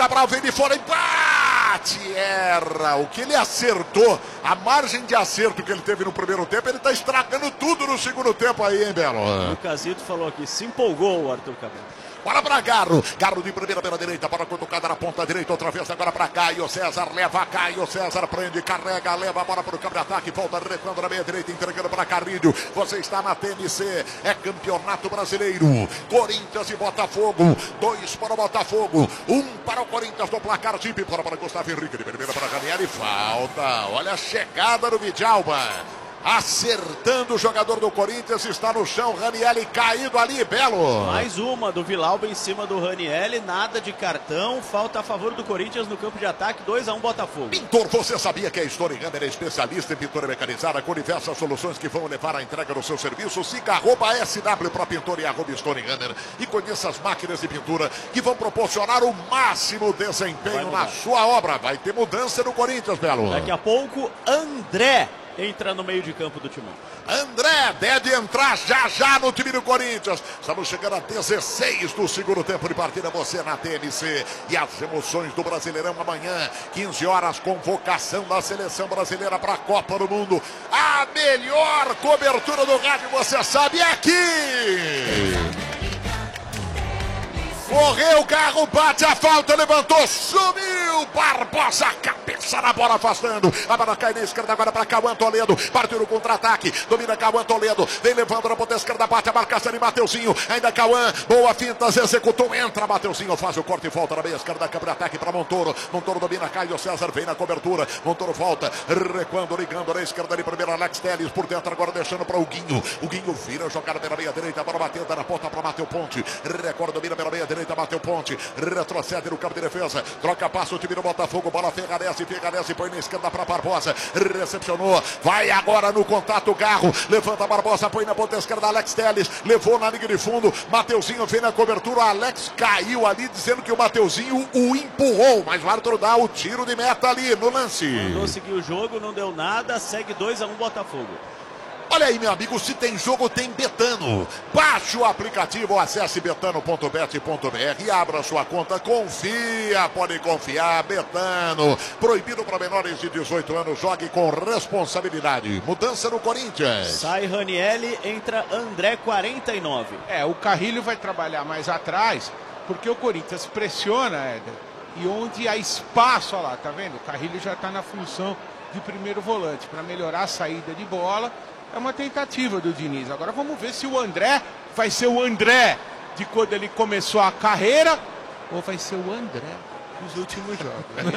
Cabral vem de fora, empate, erra. O que ele acertou, a margem de acerto que ele teve no primeiro tempo, ele tá estragando tudo no segundo tempo aí, hein, Belo? O Casito falou aqui, se empolgou o Arthur Cabral. Bola para Garro. Garro de primeira pela direita. Para cutucada na ponta direita. Outra vez agora para Caio César. Leva Caio César. Prende, carrega, leva a bola para o campo de ataque. Volta recuando na meia direita. Entregando para Carrilho. Você está na TNC. É campeonato brasileiro. Corinthians e Botafogo. 2 para o Botafogo. 1 para o Corinthians no placar. Tipe para Gustavo Henrique. De primeira para Ranieri. Falta. Olha a chegada do Vidalba. Acertando o jogador do Corinthians, está no chão, Ranieri caído ali, Belo. Mais uma do Vilauba em cima do Ranieri, nada de cartão, falta a favor do Corinthians no campo de ataque, 2-1 Botafogo. Pintor, você sabia que a Stone Gunner é especialista em pintura mecanizada com diversas soluções que vão levar à entrega do seu serviço? Siga @SW para Pintor e @Stone Gunner e conheça as máquinas de pintura que vão proporcionar o máximo desempenho na sua obra. Vai ter mudança no Corinthians, Belo. Daqui a pouco, André entra no meio de campo do Timão. André deve entrar já no time do Corinthians. Estamos chegando a 16 do segundo tempo de partida. Você na TNC. E as emoções do Brasileirão amanhã, 15 horas, convocação da seleção brasileira para a Copa do Mundo. A melhor cobertura do rádio, você sabe, é aqui. Correu o carro, bate a falta, levantou, sumiu, Barbosa, cabeça na bola, afastando, a bola cai na esquerda agora para Cauã Toledo, partiu no contra-ataque, domina Cauã Toledo, vem levando na ponta esquerda, bate a marcação de Mateuzinho, ainda Cauã, boa fintas, executou, entra Mateuzinho, faz o corte e volta na meia esquerda, contra-ataque para Montoro, Montoro domina, Caio César, vem na cobertura, Montoro volta, recuando, ligando na esquerda de primeiro, Alex Telles, por dentro agora deixando para o Guinho vira, jogada pela meia direita, bola batendo na ponta para Mateu Ponte, recorda, domina pela meia direita, bateu Ponte, retrocede no campo de defesa, troca passo o time do Botafogo, bola Ferrarese, põe na esquerda para Barbosa, recepcionou, vai agora no contato, Garro, levanta Barbosa, põe na ponta esquerda, Alex Telles, levou na linha de fundo, Mateuzinho vem na cobertura, Alex caiu ali, dizendo que o Mateuzinho o empurrou, mas o árbitro dá o tiro de meta ali no lance. Mandou seguir o jogo, não deu nada, segue 2-1 Botafogo. Olha aí, meu amigo, se tem jogo, tem Betano. Baixe o aplicativo, acesse betano.bet.br e abra sua conta. Confia, pode confiar, Betano. Proibido para menores de 18 anos, jogue com responsabilidade. Mudança no Corinthians. Sai Ranieri, entra André, 49. O Carrilho vai trabalhar mais atrás, porque o Corinthians pressiona, Éder. E onde há espaço, olha lá, tá vendo? O Carrilho já está na função de primeiro volante, para melhorar a saída de bola. É uma tentativa do Diniz. Agora vamos ver se o André vai ser o André de quando ele começou a carreira ou vai ser o André dos últimos jogos.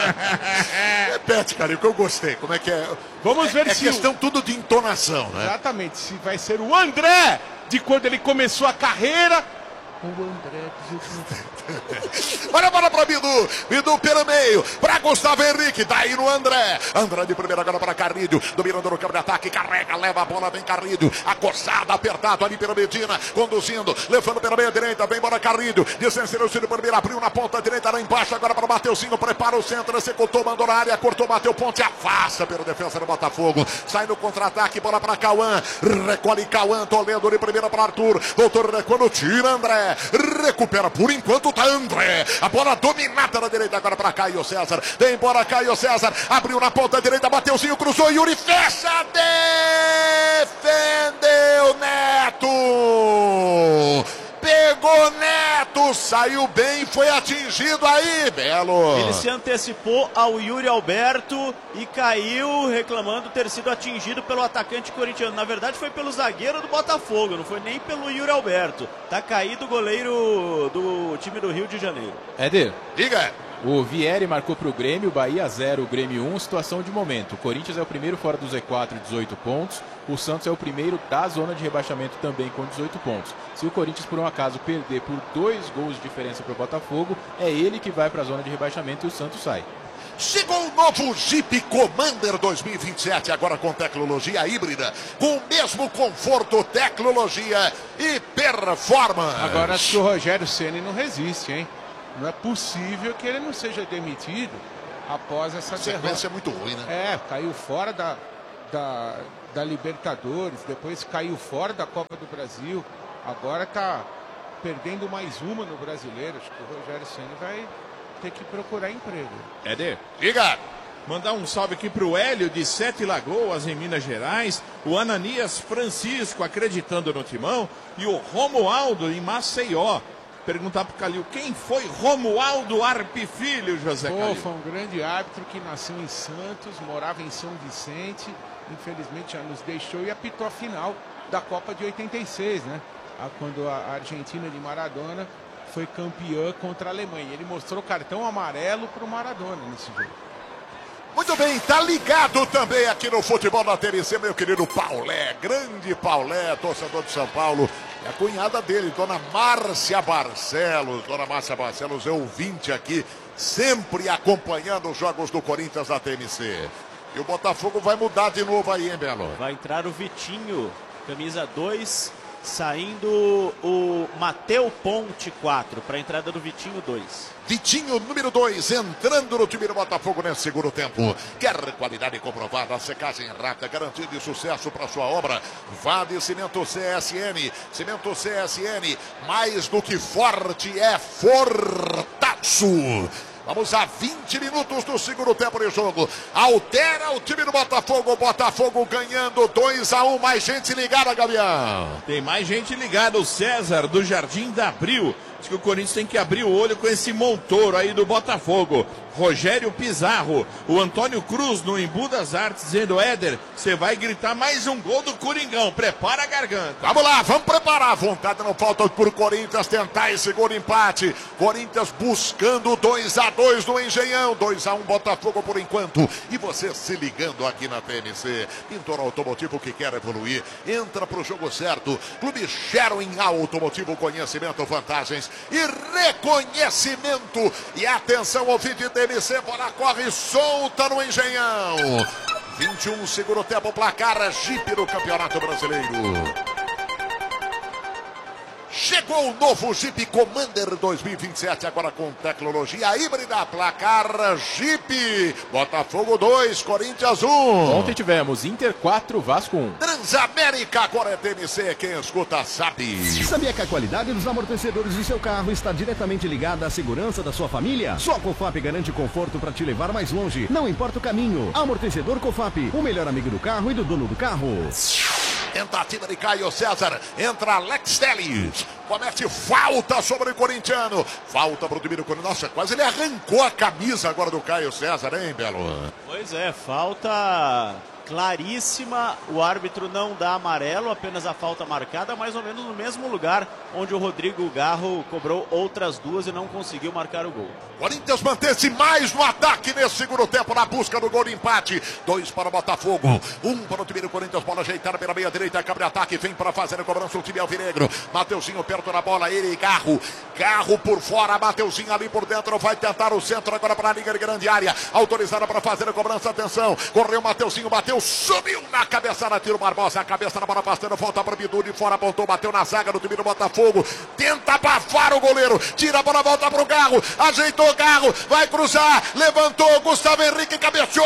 Repete, cara, que eu gostei. Como é que é? Vamos ver se... É questão tudo de entonação, né? Exatamente. Se vai ser o André de quando ele começou a carreira ou o André dos últimos jogos. Olha a bola para Bidu pelo meio, para Gustavo Henrique, daí no André de primeira agora para Carrilho, dominando no campo de ataque, carrega, leva a bola, vem Carrilho, acossado, apertado ali pela Medina, conduzindo, levando pela meia direita, vem embora Carrilho, desceu o Ciro primeiro, abriu na ponta direita, lá embaixo, agora para o Mateuzinho, prepara o centro, executou, mandou na área, cortou, bateu ponte, afasta pelo defesa do Botafogo, sai no contra-ataque, bola para Cauã, recolhe Cauã, Toledo de primeira para Arthur, doutor recuando, tira André, recupera por enquanto, tá André, a bola dominada na direita agora para Caio César, vem embora Caio César, abriu na ponta direita, Mateuzinho, cruzou, Yuri fecha, defendeu Neto, pegou Neto, saiu bem, foi atingido aí, Belo. Ele se antecipou ao Yuri Alberto e caiu reclamando ter sido atingido pelo atacante corintiano. Na verdade foi pelo zagueiro do Botafogo, não foi nem pelo Yuri Alberto. Tá caído o goleiro do time do Rio de Janeiro. Éder. Diga. O Vieri marcou para o Grêmio, Bahia 0, Grêmio 1, situação de momento. O Corinthians é o primeiro fora do Z4, 18 pontos. O Santos é o primeiro da zona de rebaixamento também com 18 pontos. Se o Corinthians por um acaso perder por 2 gols de diferença para o Botafogo, é ele que vai para a zona de rebaixamento e o Santos sai. Chegou o novo Jeep Commander 2027, agora com tecnologia híbrida, com o mesmo conforto, tecnologia e performance. Agora acho que o Rogério Ceni não resiste, hein? Não é possível que ele não seja demitido após essa derrota. A sequência é muito ruim, né? Caiu fora da Libertadores, depois caiu fora da Copa do Brasil, agora está perdendo mais uma no Brasileiro. Acho que o Rogério Ceni vai ter que procurar emprego. Éder, Diga. mandar um salve aqui pro Hélio de Sete Lagoas, em Minas Gerais, o Ananias Francisco acreditando no Timão e o Romualdo em Maceió. Perguntar pro Calil, quem foi Romualdo Arpe Filho, José Calil? Foi um grande árbitro que nasceu em Santos, morava em São Vicente, infelizmente já nos deixou e apitou a final da Copa de 86, né? Quando a Argentina de Maradona foi campeã contra a Alemanha. Ele mostrou cartão amarelo pro Maradona nesse jogo. Muito bem, tá ligado também aqui no futebol da TVC, meu querido Paulé, grande Paulé, torcedor de São Paulo. E a cunhada dele, dona Márcia Barcelos. Dona Márcia Barcelos é ouvinte aqui, sempre acompanhando os jogos do Corinthians da TMC. E o Botafogo vai mudar de novo aí, hein, Belo? Vai entrar o Vitinho, camisa 2, saindo o Mateu Ponte 4, para a entrada do Vitinho 2. Vitinho, número 2, entrando no time do Botafogo nesse segundo tempo. Quer qualidade comprovada, secagem rápida, garantia de sucesso para sua obra? Vá de Cimento CSN. Cimento CSN, mais do que forte, é fortaço. Vamos a 20 minutos do segundo tempo de jogo. Altera o time do Botafogo. Botafogo ganhando 2-1. Mais gente ligada, Gavião. Tem mais gente ligada. O César do Jardim da Abril. Diz que o Corinthians tem que abrir o olho com esse Montoro aí do Botafogo. Rogério Pizarro. O Antônio Cruz no Embu das Artes dizendo: Éder, você vai gritar mais um gol do Coringão. Prepara a garganta. Vamos lá, vamos preparar. A vontade não falta por Corinthians tentar esse gol de empate. Corinthians buscando 2-2 no Engenhão. 2-1 Botafogo por enquanto. E você se ligando aqui na TMC. Pintor Automotivo que quer evoluir. Entra pro jogo certo. Clube Sherwin Automotivo, conhecimento, vantagens e reconhecimento. E atenção, ouvinte TMC, bola corre solta no Engenhão. 21, segundo tempo, placar, Jeep no Campeonato Brasileiro. Chegou o novo Jeep Commander 2027, agora com tecnologia híbrida, placar Jeep. Botafogo 2, Corinthians 1. Ontem tivemos Inter 4, Vasco 1. Transamérica, agora é TMC, quem escuta sabe. Sabia que a qualidade dos amortecedores do seu carro está diretamente ligada à segurança da sua família? Só a Cofap garante conforto para te levar mais longe, não importa o caminho. Amortecedor Cofap, o melhor amigo do carro e do dono do carro. Tentativa de Caio César, entra Alex Telles, comete falta sobre o corintiano, falta para o time do Corinthians. Nossa, quase ele arrancou a camisa agora do Caio César, hein, Belo? Pois é, falta claríssima, o árbitro não dá amarelo, apenas a falta marcada, mais ou menos no mesmo lugar onde o Rodrigo Garro cobrou outras duas e não conseguiu marcar o gol. Corinthians mantém-se mais no ataque nesse segundo tempo, na busca do gol de empate. 2 para o Botafogo, 1 para o time do Corinthians, bola ajeitada pela meia direita, cabe ataque, vem para fazer a cobrança o time alvinegro. Mateuzinho perto da bola, ele e Garro, Garro por fora, Mateuzinho ali por dentro, vai tentar o centro agora para a linha de grande área, autorizada para fazer a cobrança, atenção, correu Mateuzinho, bateu, subiu na cabeça da Tiro Barbosa, a cabeça na bola passando, volta para o Bidu, de fora apontou, bateu na zaga do time do Botafogo, tenta abafar o goleiro, tira a bola, volta para o Garro, ajeitou o Garro, vai cruzar, levantou, Gustavo Henrique cabeceou,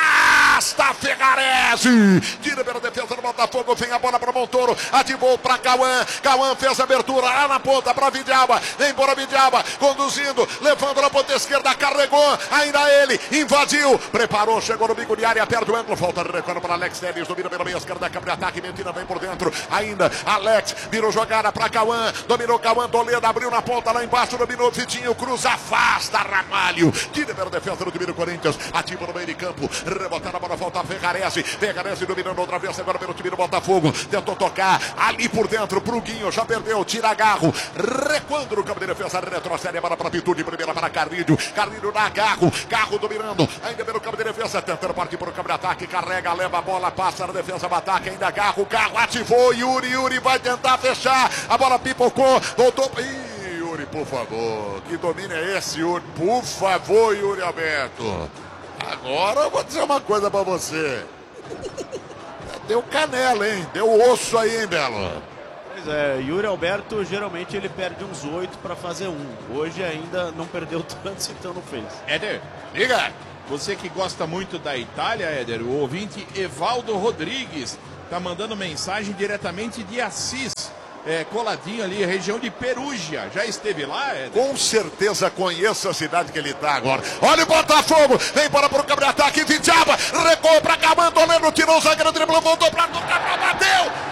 afasta Ferrarese, tira pela defesa do Botafogo, vem a bola para Montoro, ativou para Cauã, Cauã fez a abertura lá na ponta para Vidalba, embora Vidalba, conduzindo, levando na ponta esquerda, carregou, ainda ele, invadiu, preparou, chegou no bico de área, perde o ângulo, falta de recuo para Alex Telles, domina pela meia esquerda, câmbio de ataque, Mentina vem por dentro, ainda Alex, virou jogada para Cauã, dominou Cauã, Toledo, abriu na ponta lá embaixo, dominou Vitinho, cruza, afasta Ramalho, tira pela defesa do time do Corinthians, ativa no meio de campo, rebotada a bola, volta Ferrarese, Ferrarese dominando outra vez agora pelo time do Botafogo, tentou tocar ali por dentro, pro Guinho, já perdeu, tira Garro, recuando no campo de defesa, retrocede a bola para Pitude, primeira para Carrilho, Carrilho na Garro, Garro dominando, ainda pelo campo de defesa, tentando partir para o campo de ataque, carrega, leva a bola, passa na defesa, ataque, ainda Garro, Garro ativou, Yuri vai tentar fechar, a bola pipocou, voltou, Yuri, por favor, que domínio é esse, Yuri, por favor, Yuri Alberto, agora eu vou dizer uma coisa pra você, deu canela, hein, deu osso aí, hein, Belo? Pois é, Yuri Alberto geralmente ele perde uns 8 para fazer 1, hoje ainda não perdeu tantos, então não fez. Éder, Diga! você que gosta muito da Itália, Éder, o ouvinte Evaldo Rodrigues está mandando mensagem diretamente de Assis. coladinho ali, região de Perúgia. Já esteve lá, Éder? Com certeza conheço a cidade que ele está agora. Olha o Botafogo, vem para o câmbio de ataque, Vidjaba, recuou para cá, Bandoleiro, tirou o zagueiro, driblou, voltou para o bateu!